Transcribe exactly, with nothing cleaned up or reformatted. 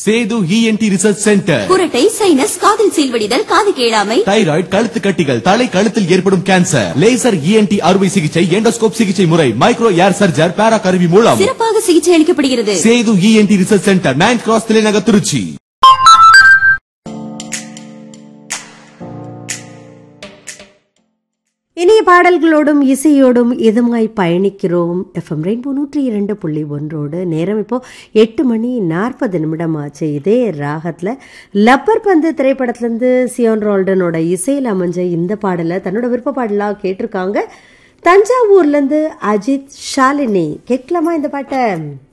Setu ENT research centre. குரட்டை, sinus, காதில் சீல்வடிதல், காது கேளாமை, தைராய்டு, கழுத்து கட்டிகள், தலை கழுத்தில் ஏற்படும் கேன்சர், லேசர் இஎன்டி அறுவை சிகிச்சை, எண்டோஸ்கோப் சிகிச்சை முறை, மைக்ரோ ஏர் சர்ஜர், பேரா கருவி மூலம் சிறப்பாக சிகிச்சை அளிக்கப்படுகிறது. Setu ENT research centre, ninth cross, தலைநகர், திருச்சி. இனிய பாடல்களோடும் இசையோடும் இதமாய் பயணிக்கிறோம். எஃப்எம் ரெயின்போ நூற்றி இரண்டு புள்ளி ஒன்றோடு. நேரம் இப்போ எட்டு மணி நாற்பது நிமிடம் ஆச்சு. இதே ராகத்தில் லப்பர் பந்து திரைப்படத்திலேருந்து சியோன் ரோல்டனோட இசையில் அமைஞ்ச இந்த பாடலை தன்னோட விருப்ப பாடலாக கேட்டிருக்காங்க தஞ்சாவூர்லேருந்து அஜித், ஷாலினி. கேட்கலாமா இந்த பாட்டை?